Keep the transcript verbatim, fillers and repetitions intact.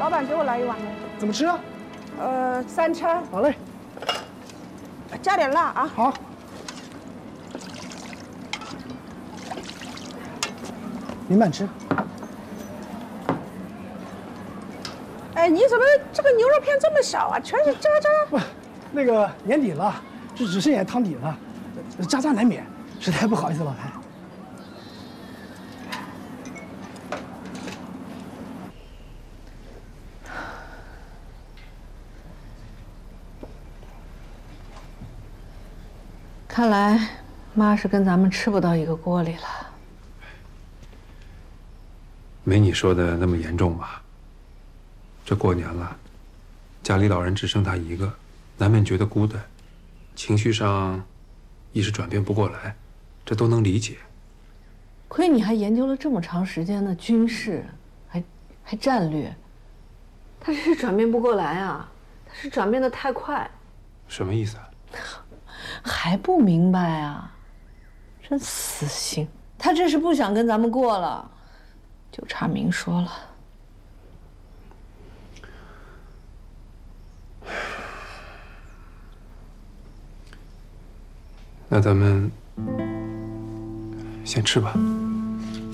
老板给我来一碗。 怎么吃啊？ 呃，三餐。 好嘞。 加点辣啊。 好。您慢吃。 哎，你怎么这个牛肉片这么小啊？全是渣渣。 不，那个年底了，就只剩下汤底了，渣渣难免，实在不好意思，老谭。 看来妈是跟咱们吃不到一个锅里了。 没你说的那么严重吧？这过年了，家里老人只剩他一个，难免觉得孤单，情绪上一时转变不过来，这都能理解。 亏你还研究了这么长时间的军事，还还战略，他这是转变不过来啊，他是转变的太快。 什么意思啊？ 还不明白啊？真死心！他这是不想跟咱们过了，就差明说了。 那咱们先吃吧。